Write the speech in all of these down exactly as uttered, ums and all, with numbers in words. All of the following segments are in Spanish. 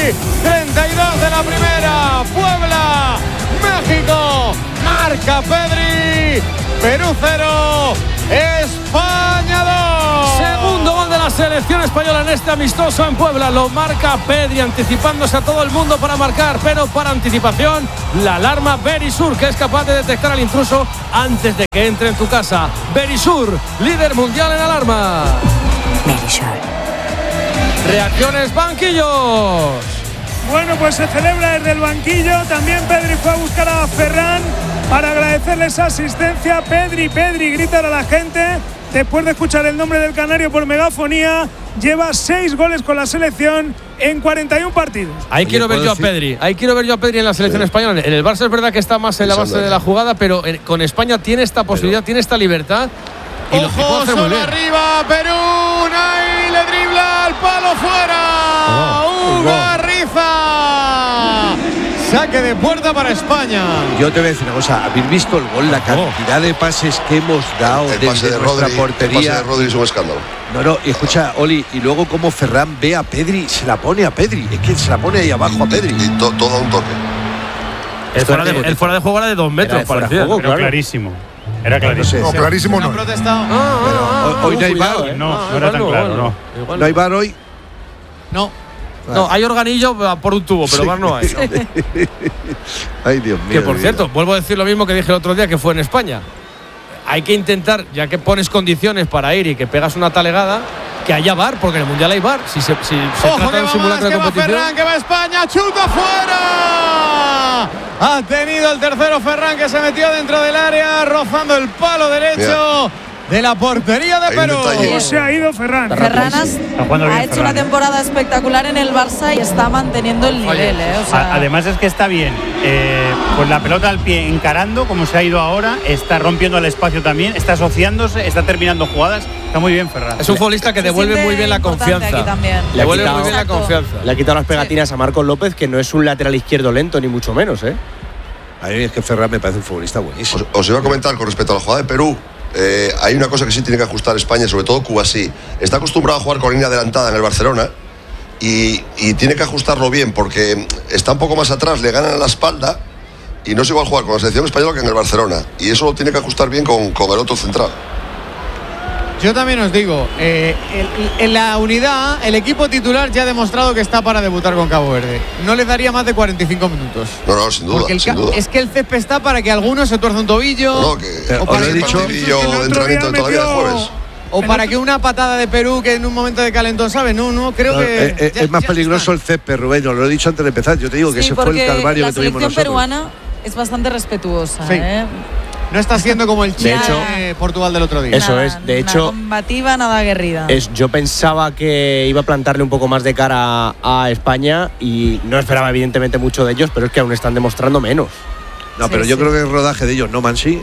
treinta y dos de la primera. Puebla, México. Marca Pedri. Perú cero. España dos. Segundo gol de la selección española en este amistoso en Puebla. Lo marca Pedri, anticipándose a todo el mundo para marcar, pero para anticipación, la alarma Berisur, que es capaz de detectar al intruso antes de que entre en tu casa. Berisur, líder mundial en alarma. Berisur. Reacciones, banquillos. Bueno, pues se celebra desde el banquillo. También Pedri fue a buscar a Ferran para agradecerle esa asistencia. Pedri, Pedri, gritar a la gente. Después de escuchar el nombre del canario por megafonía, lleva seis goles con la selección en cuarenta y uno partidos. Ahí Oye, quiero ver yo decir? a Pedri. Ahí quiero ver yo a Pedri en la selección sí. española. En el Barça es verdad que está más en la base de la jugada, pero en, con España tiene esta posibilidad, pero, tiene esta libertad. Y Ojo, solo arriba, Perú. Ahí le dribla al palo fuera. Oh, Ugarriza. Saque de puerta para España. Yo te voy a decir una cosa. ¿Habéis visto el gol? La cantidad de pases que hemos dado el, el desde de nuestra Rodri, portería. El pase de Rodri es un escándalo. No, no, y escucha, Oli, y luego como Ferran ve a Pedri, se la pone a Pedri. Es que se la pone ahí abajo a Pedri. Y to, todo un toque. El fuera, de, el fuera de juego era de dos metros, parecía. Juego, claro. Clarísimo. Era clarísimo. No, clarísimo no. no. Protestado. Ah, ah, ah, hoy no hay bar. Eh. No, no, no era tan claro, no. No hay bar hoy. No. No, hay organillo por un tubo, pero sí. bar no hay. ¿No? Ay, Dios mío. Que por cierto, Dios. vuelvo a decir lo mismo que dije el otro día, que fue en España. Hay que intentar, ya que pones condiciones para ir y que pegas una talegada, que haya bar, porque en el Mundial hay bar. Si se, si se Ojo, trata de un simulacro de competición. Que va Ferran, que va España, chuta fuera. Ha tenido el tercero Ferran, que se metió dentro del área, rozando el palo derecho. Mira. De la portería de Perú. ¿Cómo se ha ido Ferran? Ferran has, ha hecho Ferran. una temporada espectacular en el Barça y está manteniendo el nivel. Eh, o sea. Además es que está bien, eh, con la pelota al pie encarando, como se ha ido ahora, está rompiendo el espacio también, está asociándose, está terminando jugadas. Está muy bien Ferran. Es un futbolista que devuelve muy bien la confianza. Le devuelve muy bien la confianza. Le ha quitado las pegatinas sí. a Marcos López, que no es un lateral izquierdo lento, ni mucho menos. ¿eh? A mí es que Ferran me parece un futbolista buenísimo. Os, os iba a comentar con respecto a la jugada de Perú. Eh, hay una cosa que sí tiene que ajustar España, sobre todo Cubarsí. Está acostumbrado a jugar con línea adelantada en el Barcelona y, y tiene que ajustarlo bien porque está un poco más atrás, le ganan a la espalda y no es igual jugar con la selección española que en el Barcelona. Y eso lo tiene que ajustar bien con, con el otro central. Yo también os digo, eh, el, en la unidad, el equipo titular ya ha demostrado que está para debutar con Cabo Verde. No le daría más de cuarenta y cinco minutos. No, no, sin duda. Porque el sin duda. Es que el césped está para que alguno se tuerza un tobillo. No, no, que o para el dicho, partidillo de entrenamiento de todavía de jueves. O para que una patada de Perú que en un momento de calentón, ¿sabes? No, no, creo no, que. Eh, ya, es más peligroso el césped, Rubén. Lo he dicho antes de empezar. Yo te digo que sí, ese fue el calvario que tuvimos nosotros. La selección peruana es bastante respetuosa. Sí. ¿eh? No está siendo como el Chile de hecho, de Portugal del otro día. Eso nada, es, de nada hecho. combativa, nada aguerrida. Es, yo pensaba que iba a plantarle un poco más de cara a, a España y no esperaba, evidentemente, mucho de ellos, pero es que aún están demostrando menos. No, sí, pero sí. yo creo que es rodaje de ellos, ¿no, Mansi?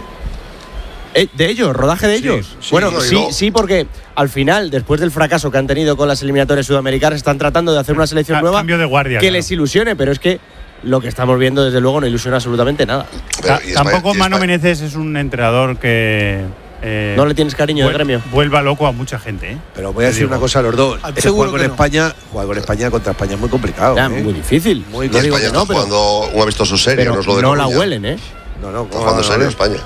Eh, ¿De ellos? ¿Rodaje de ellos? Sí, sí, bueno, no, sí, no. sí, porque al final, después del fracaso que han tenido con las eliminatorias sudamericanas, están tratando de hacer una selección a, nueva cambio de guardia, que claro. les ilusione, pero es que lo que estamos viendo, desde luego, no ilusiona absolutamente nada. Pero, Ta tampoco Mano Menezes es un entrenador que… Eh, no le tienes cariño de gremio. Vuelva loco a mucha gente, ¿eh? Pero voy a decir una cosa a los dos. Es jugar con España, no. jugar con España contra España es muy complicado. Ya, ¿eh? muy difícil. Muy no España está no, jugando un amistoso serio, pero no es lo de no Coruña. la huelen, ¿eh? No, no, está jugando serio España.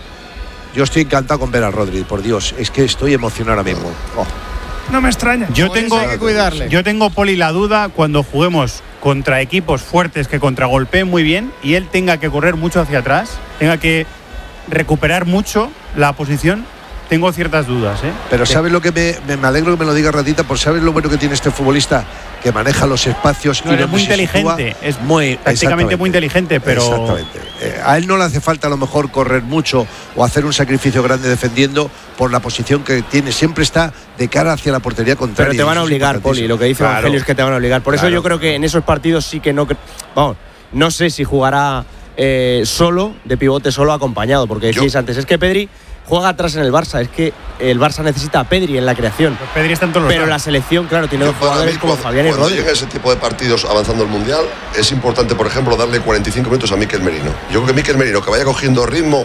Yo estoy encantado con ver a Rodri, por Dios. Es que estoy emocionado ahora mismo. Oh. No me extraña. Yo tengo, hay que cuidarle. yo tengo, Poli, la duda cuando juguemos contra equipos fuertes que contragolpeen muy bien y él tenga que correr mucho hacia atrás, tenga que recuperar mucho la posición. Tengo ciertas dudas, ¿eh? Pero ¿sabes lo que me, me, me alegro que me lo diga Ratita? Por saber lo bueno que tiene este futbolista, que maneja los espacios no, y es muy inteligente, sitúa, es muy prácticamente muy inteligente, pero exactamente. Eh, a él no le hace falta a lo mejor correr mucho o hacer un sacrificio grande defendiendo por la posición que tiene. Siempre está de cara hacia la portería contraria. Pero te van a obligar, Poli. Lo que dice claro. Evangelio es que te van a obligar. Por claro. eso yo creo que en esos partidos sí que no, vamos, no sé si jugará eh, solo, de pivote solo, acompañado, porque decíais yo. antes, es que Pedri juega atrás en el Barça, es que el Barça necesita a Pedri en la creación. Pues Pedri está en todos los Pero lados. la selección, claro, tiene Yo dos jugadores mí, como cuando, Fabián y Rodri. Cuando llega ese tipo de partidos avanzando el Mundial, es importante, por ejemplo, darle cuarenta y cinco minutos a Mikel Merino. Yo creo que Mikel Merino, que vaya cogiendo ritmo,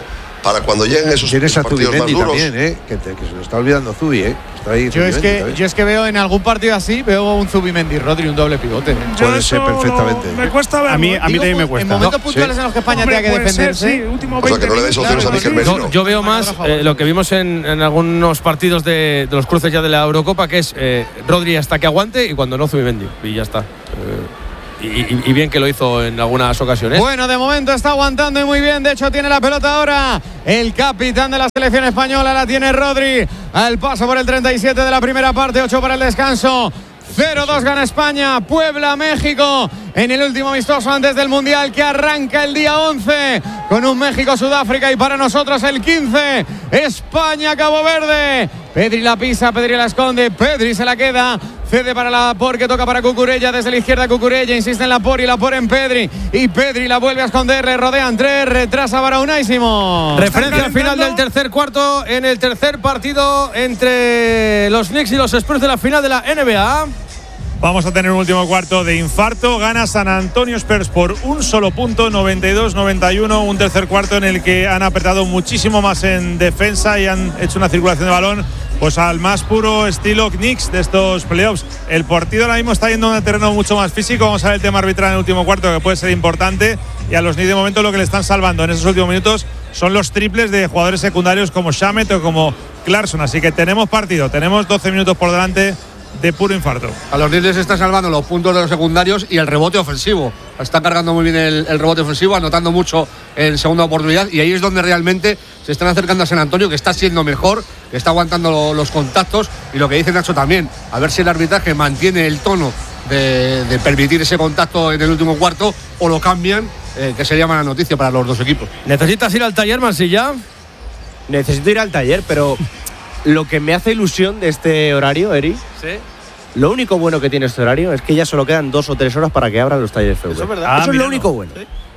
para cuando lleguen esos Tienes a partidos más Zubimendi duros. también, ¿eh? Que, te, que se lo está olvidando Zubi, ¿eh? Está ahí Yo es, que, también. yo es que veo en algún partido así, veo un Zubimendi Rodri, un doble pivote. ¿eh? Puede ser perfectamente. Me cuesta verlo. A mí, a mí Digo, también me En cuesta. momentos No, puntuales sí. en los que España Hombre, tenga que puede ser, defenderse. sí, último O sea, que no le des opciones a Claro, Mikel sí. Merino. Yo, yo veo más eh, lo que vimos en, en algunos partidos de, de los cruces ya de la Eurocopa, que es eh, Rodri hasta que aguante y cuando no Zubimendi. Y ya está. Eh, y, y, y bien que lo hizo en algunas ocasiones. Bueno, de momento está aguantando y muy bien. De hecho, tiene la pelota ahora el capitán de la selección española. La tiene Rodri al paso por el treinta y siete de la primera parte. ocho para el descanso. cero dos gana España. Puebla, México en el último amistoso antes del Mundial que arranca el día once con un México-Sudáfrica y para nosotros el quince España-Cabo Verde. Pedri la pisa, Pedri la esconde, Pedri se la queda. Cede para Laporte, que toca para Cucurella. Desde la izquierda Cucurella, insiste en Laporte y Laporte en Pedri. Y Pedri la vuelve a esconder, le rodean tres, retrasa para Unai Simón. Referencia al final del tercer cuarto en el tercer partido entre los Knicks y los Spurs de la final de la N B A. Vamos a tener un último cuarto de infarto. Gana San Antonio Spurs por un solo punto, noventa y dos noventa y uno. Un tercer cuarto en el que han apretado muchísimo más en defensa y han hecho una circulación de balón pues al más puro estilo Knicks de estos playoffs. El partido ahora mismo está yendo a un terreno mucho más físico. Vamos a ver el tema arbitral en el último cuarto, que puede ser importante. Y a los Knicks de momento lo que le están salvando en esos últimos minutos son los triples de jugadores secundarios como Shamet o como Clarkson. Así que tenemos partido, tenemos doce minutos por delante de puro infarto. A los Knicks les están salvando los puntos de los secundarios y el rebote ofensivo. Está cargando muy bien el, el rebote ofensivo, anotando mucho en segunda oportunidad, y ahí es donde realmente se están acercando a San Antonio, que está siendo mejor, que está aguantando lo, los contactos, y lo que dice Nacho también, a ver si el arbitraje mantiene el tono de, de permitir ese contacto en el último cuarto o lo cambian, eh, que sería mala noticia para los dos equipos. ¿Necesitas ir al taller, Mansilla? Necesito ir al taller, pero lo que me hace ilusión de este horario, Eri, Sí. lo único bueno que tiene este horario es que ya solo quedan dos o tres horas para que abran los talleres F V. Eso es verdad. Ah, Eso es mira, lo único no. bueno.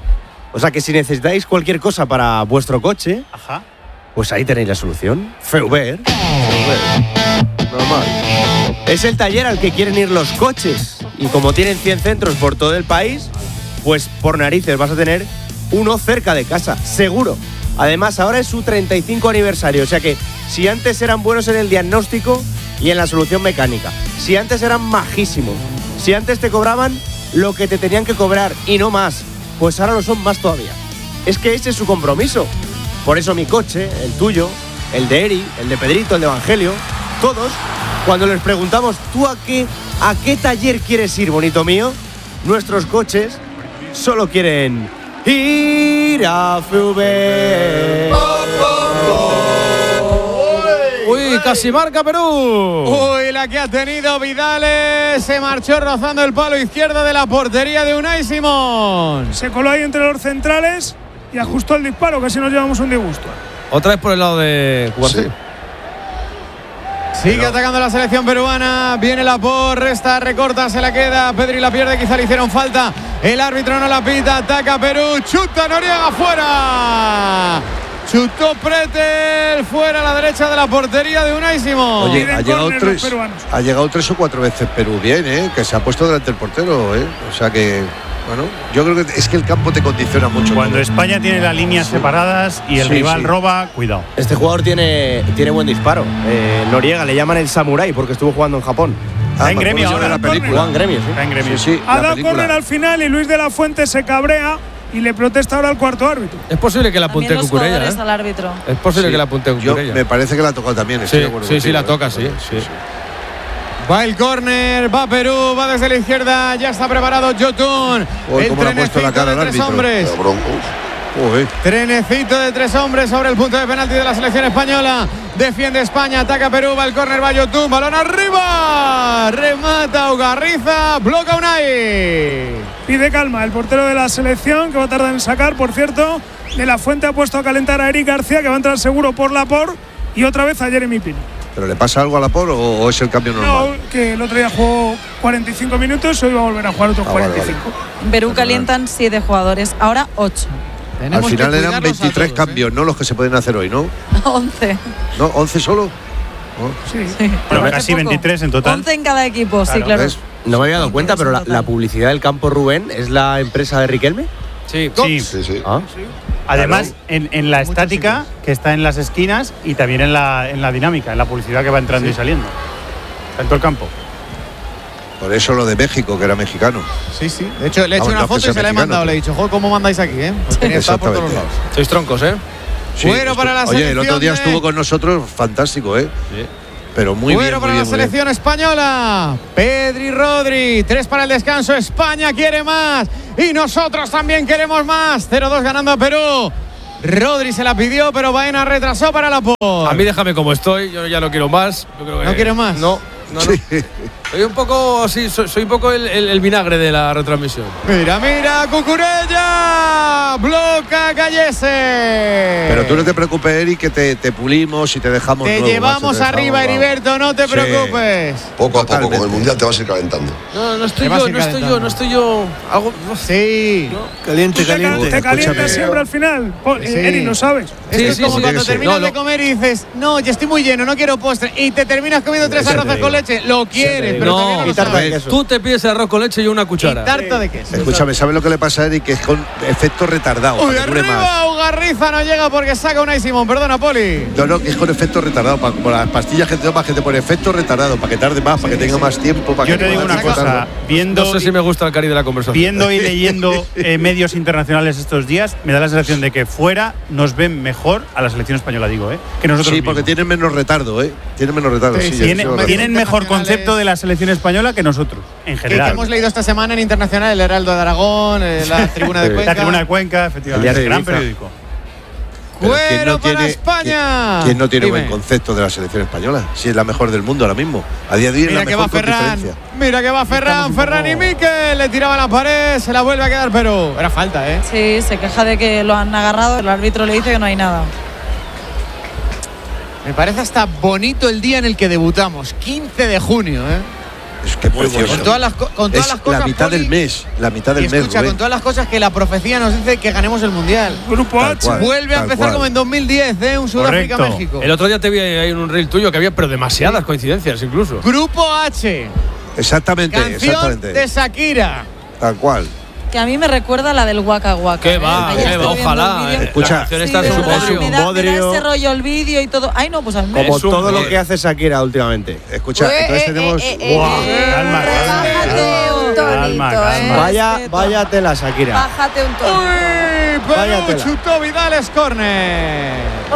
O sea que si necesitáis cualquier cosa para vuestro coche, Ajá. pues ahí tenéis la solución. F V. Normal. Es el taller al que quieren ir los coches. Y como tienen cien centros por todo el país, pues por narices vas a tener uno cerca de casa, seguro. Además, ahora es su treinta y cinco aniversario. O sea que si antes eran buenos en el diagnóstico y en la solución mecánica, si antes eran majísimos, si antes te cobraban lo que te tenían que cobrar y no más, pues ahora lo son más todavía. Es que ese es su compromiso. Por eso mi coche, el tuyo, el de Eri, el de Pedrito, el de Evangelio, todos, cuando les preguntamos, ¿tú a qué, a qué taller quieres ir, bonito mío? Nuestros coches solo quieren ir a F V. Uy, casi marca Perú. Uy, la que ha tenido Vidales. Se marchó rozando el palo izquierdo de la portería de Unai Simón. Se coló ahí entre los centrales y ajustó el disparo, casi nos llevamos un disgusto. Otra vez por el lado de Cubarsí. Sí. Sigue Pero... atacando la selección peruana. Viene la por, resta, recorta, se la queda. Pedri la pierde, quizá le hicieron falta. El árbitro no la pita, ataca Perú. Chuta Noriega fuera. Chutó Pretel fuera a la derecha de la portería de Unai Simón. Oye, ha llegado, tres, ha llegado tres o cuatro veces Perú bien, ¿eh? Que se ha puesto delante del portero, ¿eh? O sea que, bueno, yo creo que es que el campo te condiciona mucho. Cuando todo. España tiene las líneas sí. separadas y el sí, rival sí. roba, cuidado. Este jugador tiene, tiene buen disparo. Eh, Noriega le llaman el samurái porque estuvo jugando en Japón. Está ah, en gremio ahora. La película. En gremio, sí. Está en gremio. Sí, sí, ha dado córner al final y Luis de la Fuente se cabrea y le protesta ahora al cuarto árbitro. Es posible que la apunte Cucurella, ¿eh? Al árbitro. Es posible sí. que la apunte Cucurella. Yo, me parece que la ha tocado también. Sí, sí, sí, la toca, sí. sí. sí. Va el córner, va Perú, va desde la izquierda, ya está preparado Jotun. Oh, el trenecito de tres árbitro. hombres. Uy. Trenecito de tres hombres sobre el punto de penalti de la selección española. Defiende España, ataca Perú, va el córner, va Jotun, balón arriba. Remata Ugarriza, bloca Unai. Pide calma el portero de la selección, que va a tardar en sacar, por cierto. De la Fuente ha puesto a calentar a Eric García, que va a entrar seguro por Laporte, y otra vez a Jeremy Pino. ¿Pero le pasa algo a Laporte o, o es el cambio normal? No, que el otro día jugó cuarenta y cinco minutos, hoy va a volver a jugar otros ah, cuarenta y cinco. Vale, vale. Perú calientan siete jugadores, ahora ocho. Al final eran veintitrés todos, cambios, ¿eh? No los que se pueden hacer hoy, ¿no? once. ¿No? ¿once solo? Oh. Sí. sí. Bueno, casi veintitrés en total. once en cada equipo, claro, sí, claro. ¿Ves? No me había dado cuenta, pero la, la publicidad del campo Rubén es la empresa de Riquelme. Sí, sí. Sí, sí. ¿Ah? Además, Claro. en, en la estática, que está en las esquinas, y también en la, en la dinámica, en la publicidad que va entrando y saliendo. Está en todo el campo. Por eso lo de México, que era mexicano. Sí, sí. De hecho, le he hecho Vamos, una no, que foto y sea se la he mexicano, mandado. Le he dicho, joder, ¿cómo mandáis aquí, eh? Pues tenía que estar por todos Exactamente. lados. Sois troncos, ¿eh? Sí, Fuera para la Oye, el selección otro día de- estuvo con nosotros, fantástico, ¿eh? Sí. Pero muy Fuera bien, para muy la bien, muy bien. selección española. Pedri, Rodri. Tres para el descanso. España quiere más. Y nosotros también queremos más. cero dos ganando a Perú. Rodri se la pidió, pero Baena retrasó para la por. A mí déjame como estoy, yo ya no quiero más. Yo creo que- ¿No quieres más? No, no, no. Soy un poco así, soy, soy un poco el, el- el vinagre de la retransmisión. Mira, mira, Cucurella. Bloca Gallese. Pero tú no te preocupes, Eric, que te, te pulimos y te dejamos Te nuevo, llevamos macho, te arriba, dejamos, Heriberto, no te Sí. preocupes. Poco a poco, Totalmente. con el mundial te vas a ir calentando. No, no estoy Te vas a yo, ir no estoy calentando. yo, no estoy yo. Algo, Sí. Te, Caliente, ca- caliente. te calientas Escúchame. siempre al final. Po- Sí. Eri, no sabes. Es Sí, que es sí, como sí, cuando sí, sí. terminas No, de lo- comer y dices, no, ya estoy muy lleno, no quiero postre. Y te terminas comiendo tres Eso te arroces digo. con leche. Lo quieres, digo. pero No, todavía no y lo tarta de sabes. queso. Tú te pides arroz con leche y una Y cuchara. tarta de queso. Escúchame, ¿sabes lo que le pasa a Eric? Que es con efecto retardado. Uy, para que dure más. arriba, Ugarriza no llega porque saca una y Simón. Perdona, Poli. No, no, que es con efecto retardado. Para, como las pastillas que te tomas, que te pone efecto retardado, para que tarde más, para que tenga más tiempo. Para Yo que te digo puedas una cosa, disfrutarlo. viendo, No sé si me gusta el cari de la conversación. viendo y leyendo eh, medios internacionales estos días, me da la sensación de que fuera nos ven mejor a la selección española, digo, ¿eh? Que nosotros Sí, porque mismos. tienen menos retardo, ¿eh? Tienen menos retardo. Sí, Sí, sí, sí, Tienen, eso es verdad. tienen mejor Internacionales. concepto de la selección española que nosotros, en Que, que general. hemos leído esta semana en Internacional, el Heraldo de Aragón, eh, la Tribuna de Sí. Cuenca. La Tribuna de Cuenca, efectivamente, El diario de gran Ibiza. periódico. Pero ¿quién Cuero no para tiene- España. ¿Quién, quién no tiene Dime. buen concepto de la selección española? Si es la mejor del mundo ahora mismo. A día de hoy es Mira la que va mejor con Ferran. diferencia. Mira que va Ferran. Estamos un Ferran y poco- Mikel. Le tiraba la pared. Se la vuelve a quedar Perú. Era falta, ¿eh? Sí, se queja de que lo han agarrado. El árbitro le dice que no hay nada. Me parece hasta bonito el día en el que debutamos. quince de junio, ¿eh? Es que precioso. Con todas las, co- con todas Es las cosas. la mitad Poli, del mes. La mitad del y mes, escucha, Rubén. con todas las cosas que la profecía nos dice que ganemos el mundial. Grupo Tal H. cual. Vuelve a tal empezar cual. como en dos mil diez, ¿eh? Un Correcto. Sudáfrica-México. El otro día te vi ahí en un reel tuyo que había, pero demasiadas coincidencias incluso. Grupo H. Exactamente, Canción exactamente. de Shakira. Tal cual. Que a mí me recuerda a la del Waka Waka. ¿Qué ¿eh? va? Ayer ¿Qué estoy va? viendo el Ojalá. vídeo. eh, Escucha. la canción Sí, está de en su verdad, bodrio. me, da, me da bodrio. ese rollo el vídeo y todo. Ay, no, pues a mí me Como Es un- todo lo eh, que hace Shakira últimamente. Escucha, Eh, entonces eh, tenemos. eh, eh, Guau, eh, calma, calma. Bájate un Calma, tonito, calma. eh. Vaya, Respeto. vaya tela, Shakira. Bájate un tonito. Uy, Perú Vaya tela. chutó Vidal, es córner.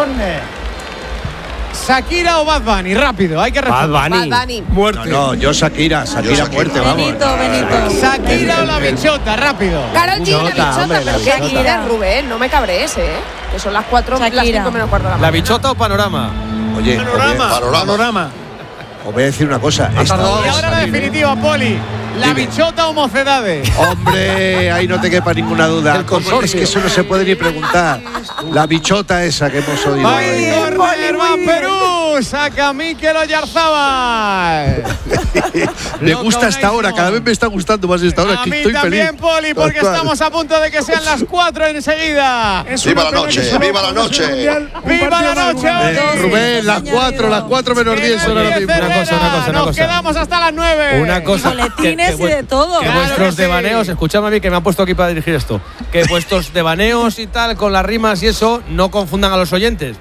Shakira o Bad Bunny, rápido, hay que Bad responder. Bunny. Bad Bunny. No, Muerte. no, yo Shakira, Shakira Shakira. muerte, vamos. Benito, Benito. Shakira o la bichota, rápido. Karol G, la Bichota, bichota, hombre, la pero ¿qué bichota. quieres, Rubén? No me cabrees, ¿eh? Que son las cuatro, las Shakira. cinco menos cuarto de la ¿La mañana. bichota o panorama? Oye, os voy a- Panorama. os voy a decir una cosa. Esta- Y ahora la definitiva, Poli. ¿La Dime. bichota o mocedades? Hombre, ahí no te quepa ninguna duda. ¿Cómo? Es que eso no se puede ni preguntar. La bichota esa que hemos oído. ¡Ay, ahí. córner, va Perú! Saca Mikel Oyarzabal. Me Loca gusta esta Unai hora, Simón. cada vez me está gustando más esta hora. A Que mí estoy también, feliz. Poli, porque Tal cual. estamos a punto de que sean las cuatro enseguida. Es Viva una la pena noche, que solo viva la jugamos noche. el Mundial un ¡Viva partido la más noche! jugado. Eh, Rubén, las cuatro, las cuatro menos Que diez son no ahora empiece mismo. Una cosa, una cosa, una Nos cosa. quedamos hasta las nueve. Una cosa. boletines que- y de todo. Que Claro vuestros que sí. devaneos, escuchadme a mí que me han puesto aquí para dirigir esto. Que vuestros devaneos y tal, con las rimas y eso, no confundan a los oyentes.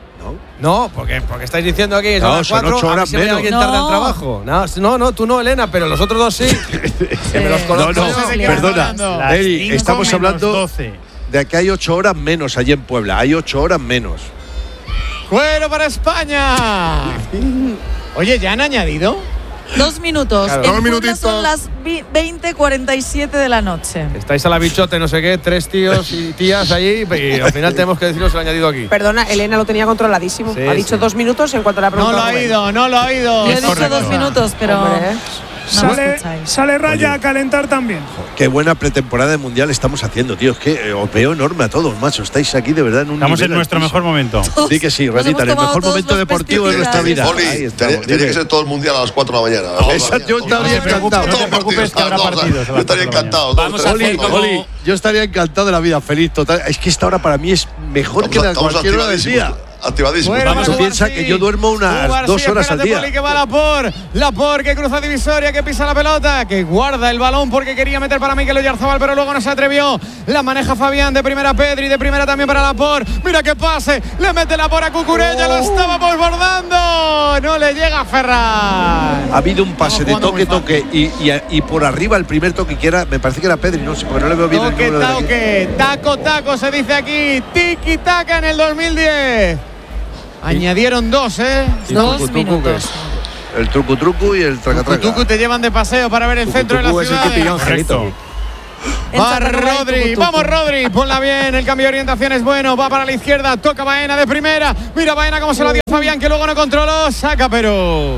No, porque, porque estáis diciendo aquí que son No, las son cuatro, ocho a mí horas siempre menos. alguien tarda No. el trabajo. No, no, no, tú no, Elena, pero los otros dos sí. Que me los Sí. conozco. No, no, No sé de qué perdona. estás hablando. Las Eri, cinco estamos menos hablando doce. de que hay ocho horas menos allí en Puebla. Hay ocho horas menos. Cuero para España. Oye, ¿ya han añadido? Dos minutos. Claro. En Dos Puebla minutitos. son las vi- veinte cuarenta y siete de la noche. Estáis a la bichote, no sé qué, tres tíos y tías allí, y al final tenemos que deciros el añadido aquí. Perdona, Elena lo tenía controladísimo. Sí, ha dicho sí. dos minutos en cuanto le ha No preguntado. lo ha Rubén. oído, no lo ha oído. Yo he dicho correcto. dos minutos, pero Hombre, no me Sale, escucháis. sale Raya Oye. a calentar también. Qué buena pretemporada de mundial estamos haciendo, tío. Es que eh, os veo enorme a todos, macho. Estáis aquí de verdad en un Estamos en nivel nuestro altísimo. mejor momento. Di que sí, Nos Radita, hemos en el tomado mejor todos momento los deportivo de nuestra vida. Poli, Ahí te- estamos. tiene Dime. que ser todo el mundial a las cuatro de la mañana. Esa- yo estaría encantado. No te preocupes que habrá partidos. Yo estaría encantado. Vamos a Oli, hacer como- Oli, yo estaría encantado de la vida, feliz total. Es que esta hora para mí es mejor que la Estamos cualquier hora del día. activadísimos. activadísimos. Bueno, tú piensas que yo duermo unas Ubar, dos sí, horas al día. Poli, que va Laporte, Laporte que cruza divisoria, que pisa la pelota, que guarda el balón porque quería meter para Mikel Oyarzabal, pero luego no se atrevió. La maneja Fabián, de primera Pedri, de primera también para Laporte. Mira qué pase, le mete Laporte a Cucurella, oh. lo estábamos bordando. No le llega a Ferran. Ha habido un pase de toque, toque y, y, y por arriba el primer toque que era, me parece que era Pedri, no sé, porque no le veo bien toque, el número toque, de taco, taco se dice aquí, tiki taka en el dos mil diez. Añadieron dos, ¿eh? Sí, dos truco, minutos. Truco, el truco truco y el traca traca. Truco te llevan de paseo para ver el truco, centro truco de la ciudad. Va Rodri, vamos Rodri, ponla bien, el cambio de orientación es bueno, va para la izquierda, toca Baena de primera, mira Baena cómo se la dio Fabián, que luego no controló, saca pero…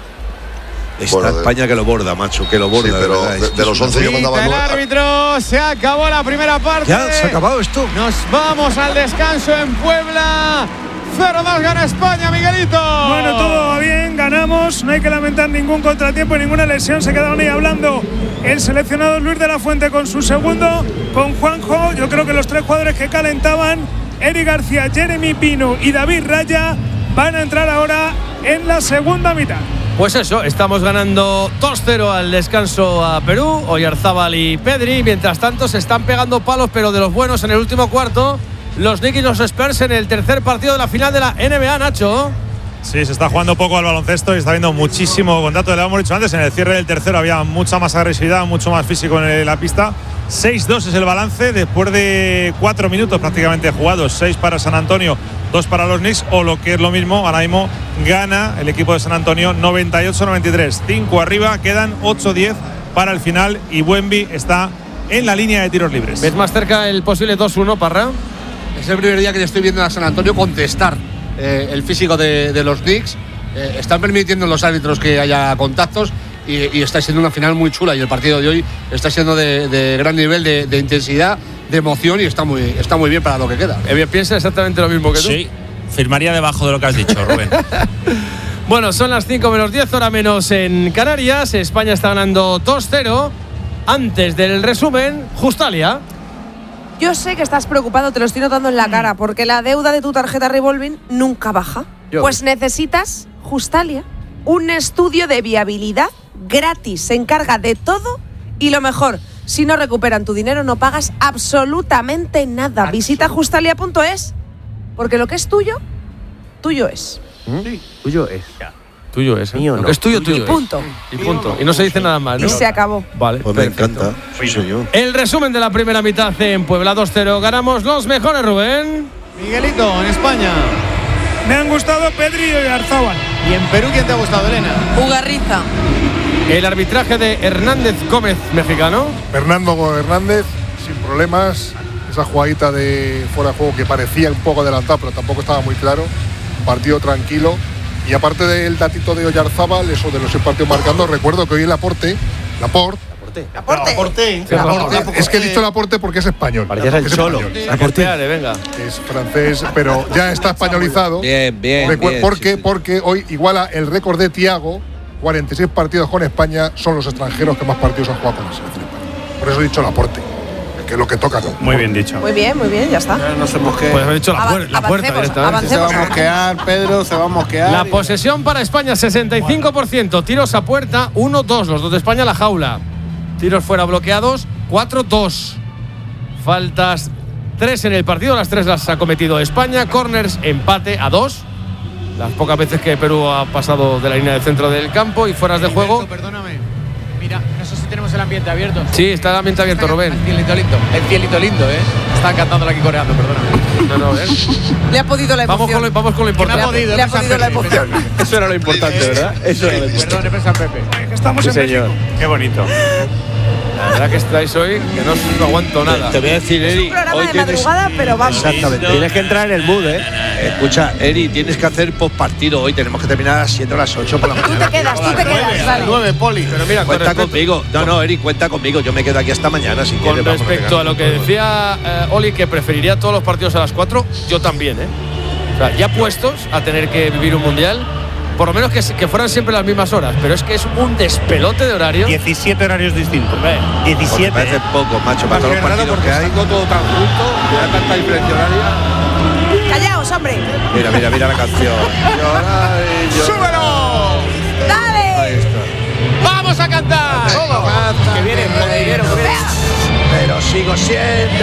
Esta bueno, España de, que lo borda, macho, que lo borda. Sí, pero de, de, de los once yo mandaba el árbitro, se acabó la primera parte. Ya, se ha acabado esto. Nos vamos al descanso en Puebla. cero dos gana España, Miguelito. Bueno, todo va bien, ganamos, no hay que lamentar ningún contratiempo, ninguna lesión. Se quedaron ahí hablando el seleccionado Luis de la Fuente con su segundo, con Juanjo. Yo creo que los tres jugadores que calentaban, Eric García, Jeremy Pino y David Raya, van a entrar ahora en la segunda mitad. Pues eso, estamos ganando dos cero al descanso a Perú, Oyarzabal y Pedri. Mientras tanto se están pegando palos, pero de los buenos en el último cuarto. Los Knicks y los Spurs en el tercer partido de la final de la N B A, Nacho. Sí, se está jugando poco al baloncesto y está habiendo muchísimo contacto. Le hemos dicho antes, en el cierre del tercero había mucha más agresividad, mucho más físico en la pista. seis dos es el balance después de cuatro minutos prácticamente jugados. seis para San Antonio, dos para los Knicks, o lo que es lo mismo, ahora mismo gana el equipo de San Antonio noventa y ocho noventa y tres. cinco arriba, quedan ocho diez para el final y Wemby está en la línea de tiros libres. ¿Ves más cerca el posible dos uno, Parra? Es el primer día que le estoy viendo a San Antonio contestar eh, el físico de, de los Knicks. Eh, están permitiendo los árbitros que haya contactos y, y está siendo una final muy chula. Y el partido de hoy está siendo de, de gran nivel de, de intensidad, de emoción y está muy, está muy bien para lo que queda. Eh, piensa exactamente lo mismo que tú. Sí, firmaría debajo de lo que has dicho, Rubén. Bueno, son las cinco menos diez, hora menos en Canarias. España está ganando dos cero. Antes del resumen, Justalia. Yo sé que estás preocupado, te lo estoy notando en la cara, porque la deuda de tu tarjeta revolving nunca baja. Yo. Pues necesitas, Justalia, un estudio de viabilidad gratis. Se encarga de todo y lo mejor, si no recuperan tu dinero no pagas absolutamente nada. Absolut- Visita justalia punto es, porque lo que es tuyo, tuyo es. Sí. Tuyo es. Ya. Tuyo es. ¿eh? Mío no. Lo que es tuyo, tuyo y punto. Es. Y punto. Y no se dice nada más, ¿no? Y se acabó. Vale, pues perfecto. Me encanta. Sí, soy yo. El resumen de la primera mitad en Puebla dos cero. Ganamos los mejores, Rubén. Miguelito, en España. Me han gustado Pedri y Oyarzabal. ¿Y en Perú quién te ha gustado, Elena? Ugarriza. El arbitraje de Hernández Gómez, mexicano. Fernando Hernández, sin problemas. Esa jugadita de fuera de juego que parecía un poco adelantado, pero tampoco estaba muy claro. Partido tranquilo. Y aparte del datito de Oyarzabal, eso de los seis partidos marcando, recuerdo que hoy el Laporte, Laporte, Laporte, Laporte, Laporte, es que he dicho Laporte porque es español. Parecías el Cholo. Laporte, venga. Es francés, pero ya está españolizado. Bien, bien, Recu- bien porque, sí, sí. porque hoy iguala el récord de Thiago, cuarenta y seis partidos con España, son los extranjeros que más partidos han jugado con la selección española. Por eso he dicho Laporte, que es lo que toca. ¿no? Muy bien dicho. Muy bien, muy bien, ya está. No se mosquee. Puedes haber dicho la, puer- la puerta Avancemos, directamente. Se va a avancemos. mosquear, Pedro, se va a mosquear. La posesión para España, sesenta y cinco por ciento. Tiros a puerta, uno dos. Los dos de España, la jaula. Tiros fuera bloqueados, cuatro dos. Faltas tres en el partido, las tres las ha cometido España. Corners, empate a dos. Las pocas veces que Perú ha pasado de la línea del centro del campo y fueras de juego. Perdóname. Mira, no sé si tenemos el ambiente abierto. Sí, está el ambiente abierto, Rubén. El cielito lindo, el cielito lindo, ¿eh? Están cantándola aquí coreando, perdóname. No, no, ¿eh? Le ha podido la emoción. Vamos con lo, vamos con lo Que me ha importante. podido, Le ha Pepe podido la San Pepe. emoción. Eso era lo importante, ¿verdad? Eso era lo importante. Perdón, Pepe San Pepe. Estamos Sí, en señor. México. Qué bonito. La verdad que estáis hoy, que no os aguanto nada. Te voy a decir, Es un Eri, programa hoy de tienes… madrugada, pero vamos. Exactamente. Tienes que entrar en el mood, ¿eh? Escucha, Eri, tienes que hacer postpartido hoy. Tenemos que terminar a las siete o las ocho por la Tú mañana. te quedas, tú te quedas, vale. nueve, Poli. Pero mira, con Cuenta respecto, conmigo. No, no, Eri, cuenta conmigo. Yo me quedo aquí hasta mañana si con quieres. vamos, no respecto te a lo que decía eh, Oli, que preferiría todos los partidos a las cuatro, yo también, ¿eh? O sea, ya puestos a tener que vivir un mundial, por lo menos que, que fueran siempre las mismas horas, pero es que es un despelote de horario. diecisiete horarios distintos. Hombre, diecisiete. Me parece ¿eh? poco, macho, para todos los partidos porque que hay. está todo tan junto, y hay tanta diferencia horaria. Callaos, hombre. Mira, mira, mira la canción. Llorar y llorar. ¡Súbelo! ¡Dale! Ahí está. ¡Vamos a cantar! Que viene, que viene. Pero sigo siendo